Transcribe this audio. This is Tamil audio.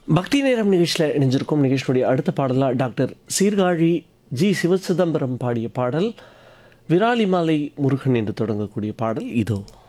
பக்தி நேரம் நிகழ்ச்சியில் இணைஞ்சிருக்கும் நிகழ்ச்சியுடைய அடுத்த பாடலாக டாக்டர் சீர்காழி ஜி சிவசிதம்பரம் பாடிய பாடல் விராலிமலை முருகன் என்று தொடங்கக்கூடிய பாடல் இதோ.